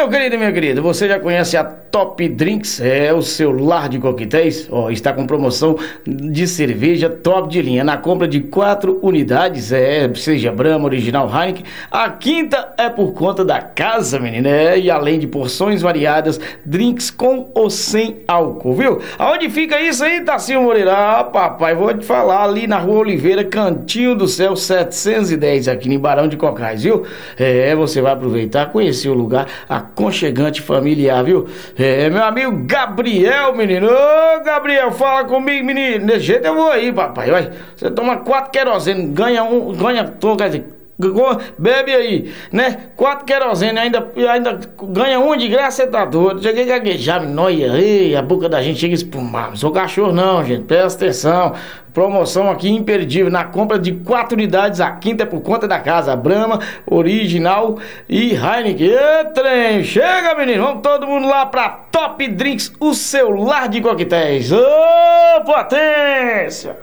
meu querido e minha querida, você já conhece a Top Drinks? É o seu lar de coquetéis? Ó, está com promoção de cerveja top de linha. Na compra de 4 unidades, seja Brahma, Original, Heineken, a quinta é por conta da casa, menina. E além de porções variadas, drinks com ou sem álcool, viu? Aonde fica isso aí, Tacinho Moreira? Ah, papai, vou te falar, ali na Rua Oliveira, Cantinho do Céu 710, aqui em Barão de Cocais, viu? Você vai aproveitar, conhecer o lugar aconchegante, familiar, viu? Meu amigo Gabriel, menino. Ô, Gabriel, fala comigo, menino. Desse jeito eu vou aí, papai. Vai. Você toma 4 querosene, ganha quer dizer, bebe aí, né? 4 querosene, ainda ganha um de graça, você tá doido. Cheguei a gaguejar, noia, a boca da gente chega a espumar. Não sou cachorro não, gente, presta atenção. Promoção aqui imperdível, na compra de 4 unidades, a quinta é por conta da casa, Brahma, Original e Heineken. E trem, chega, menino, vamos todo mundo lá pra Top Drinks, o seu lar de coquetéis. Ô, potência!